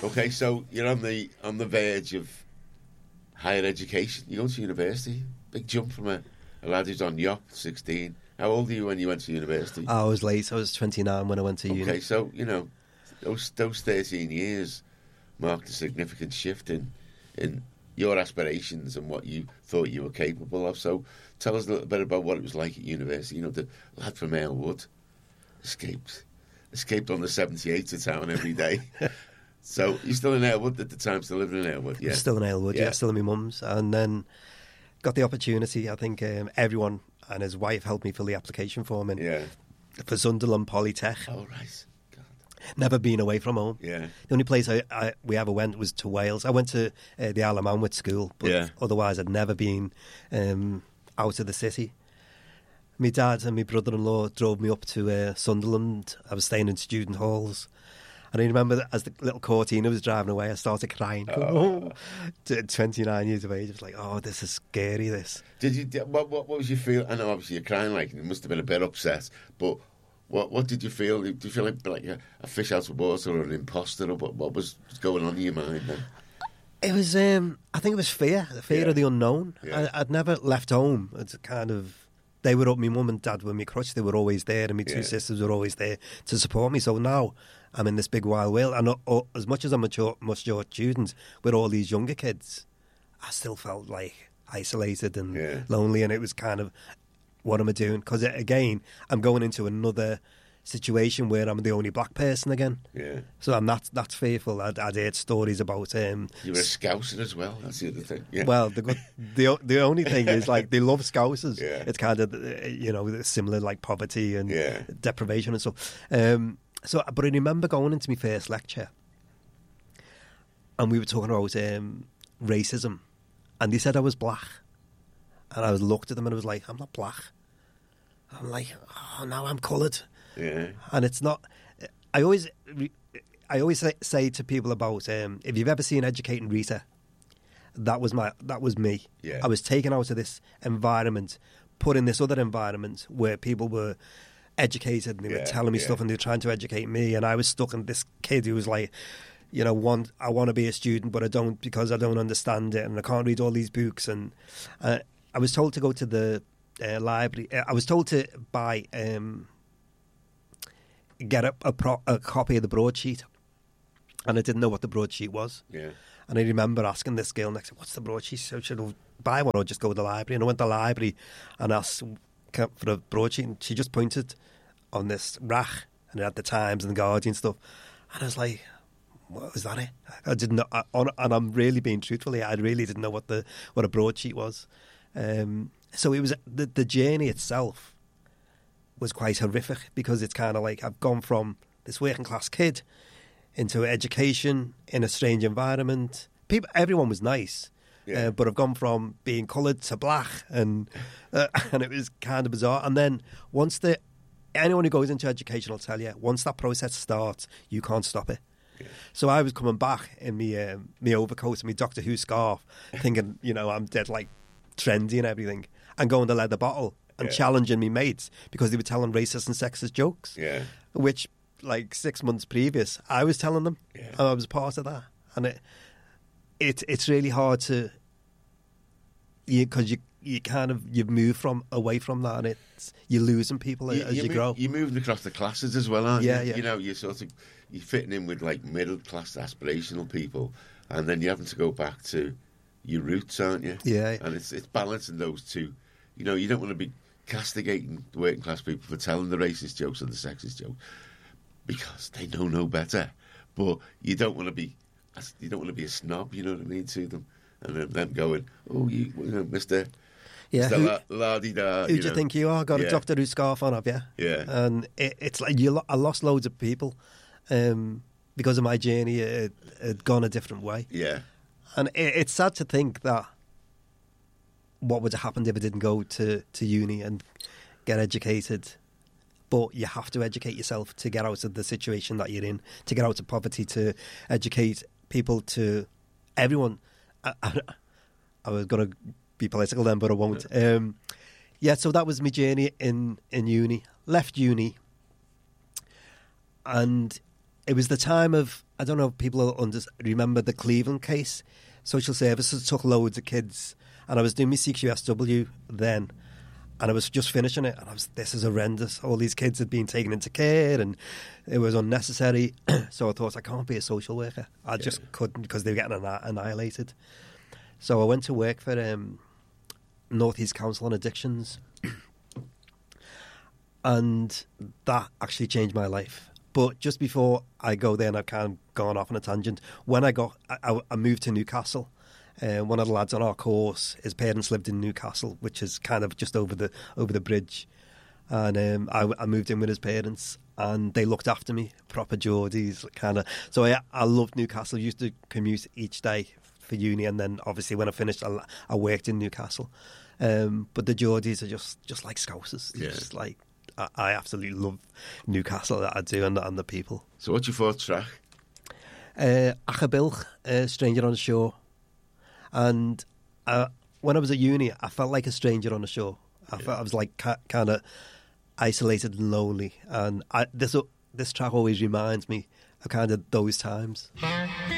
Okay, so you're on the verge of higher education. You go to university. Big jump from a lad who's on yacht, 16. How old are you when you went to university? I was late. I was 29 when I went to uni. Okay, so, those 13 years marked a significant shift in your aspirations and what you thought you were capable of. So tell us a little bit about what it was like at university. The lad from Aylwood escaped on the 78 to town every day. So you're still in Aylwood at the time, still living in Aylwood, yeah? Still in Aylwood, yeah, still in my mum's. And then got the opportunity. I think everyone and his wife helped me fill the application form in for Sunderland Polytech. Oh, right. God. Never been away from home. Yeah. The only place we ever went was to Wales. I went to the Isle of Man with school, but otherwise I'd never been out of the city. My dad and my brother-in-law drove me up to Sunderland. I was staying in student halls. And I remember that as the little Cortina was driving away, I started crying. To 29 years of age, I was like, "Oh, this is scary." This. Did you? What was your feel? I know, obviously, you're crying. Like, you must have been a bit upset. But what did you feel? Did you feel like a fish out of water or an imposter? Or what was going on in your mind then? It was. I think it was fear. The fear of the unknown. Yeah. I'd never left home. It's kind of. They were up. My mum and dad were my crutch. They were always there, and my two sisters were always there to support me. So now I'm in this big wild world, and as much as I'm a mature student with all these younger kids, I still felt like isolated and lonely, and it was kind of, what am I doing? Because again, I'm going into another situation where I'm the only black person again. Yeah. So that's fearful. I'd heard stories about. You were a Scouser as well. That's the other thing. Yeah. Well, the only thing is, like, they love Scousers. Yeah. It's kind of similar, like poverty and deprivation and stuff. But I remember going into my first lecture, and we were talking about racism, and they said I was black, and I looked at them and I was like, I'm not black. I'm like, oh, now I'm coloured. Yeah. And it's not. I always say to people about if you've ever seen Educating Rita, that was me. Yeah. I was taken out of this environment, put in this other environment where people were educated and they were telling me stuff and they were trying to educate me, and I was stuck in this kid who was like, I want to be a student, but I don't, because I don't understand it and I can't read all these books. And I was told to go to the library. I was told to buy. Get a copy of the broadsheet, and I didn't know what the broadsheet was. Yeah. And I remember asking this girl next, "What's the broadsheet?" So should I buy one or just go to the library? And I went to the library and asked for a broadsheet, and she just pointed on this rack, and it had the Times and the Guardian stuff. And I was like, "What was that? It?" I didn't know, and I'm really being truthful here. I really didn't know what a broadsheet was. So it was the journey itself was quite horrific, because it's kind of like I've gone from this working class kid into education in a strange environment. Everyone was nice, but I've gone from being coloured to black, and it was kind of bizarre. And then anyone who goes into education will tell you, once that process starts, you can't stop it. Yeah. So I was coming back in my overcoat and my Doctor Who scarf, thinking, I'm dead, like, trendy and everything, and going to Leather Bottle and challenging me mates because they were telling racist and sexist jokes, which, like, 6 months previous, I was telling them, and I was part of that. And it's really hard to, because you kind of, you've moved away from that, and you're losing people as you grow. You're moving across the classes as well, aren't you? Yeah. You're fitting in with, like, middle class aspirational people, and then you're having to go back to your roots, aren't you? Yeah. And it's balancing those two. You don't want to be castigating the working class people for telling the racist jokes or the sexist jokes because they know no better. But you don't want to be a snob, you know what I mean, to them, and then them going, "Oh, Mister." Yeah, la-di-da. Who do you think you are? Got a Doctor Who scarf on, have you? Yeah. And it's like I lost loads of people because of my journey. It had gone a different way. Yeah. And it's sad to think that what would have happened if I didn't go to uni and get educated. But you have to educate yourself to get out of the situation that you're in, to get out of poverty, to educate people, to everyone. I was going to be political then, but I won't. So that was my journey in uni. Left uni, and it was the time of, I don't know if people remember the Cleveland case. Social services took loads of kids, and I was doing my CQSW then, and I was just finishing it, and this is horrendous. All these kids had been taken into care, and it was unnecessary. So I thought, I can't be a social worker. I just couldn't, because they were getting annihilated. So I went to work for North East Council on Addictions, and that actually changed my life. But just before I go there, and I've kind of gone off on a tangent, when I moved to Newcastle. One of the lads on our course, his parents lived in Newcastle, which is kind of just over the bridge. And I moved in with his parents, and they looked after me, proper Geordies, kind of. So I loved Newcastle. I used to commute each day for uni, and then obviously when I finished, I worked in Newcastle. But the Geordies are just like Scousers. Just like, I absolutely love Newcastle, that I do, and the people. So what's your fourth track? Achabilch, Stranger on the Shore. And when I was at uni, I felt like a stranger on the shore. I felt I was like kind of isolated and lonely. And this track always reminds me of kind of those times.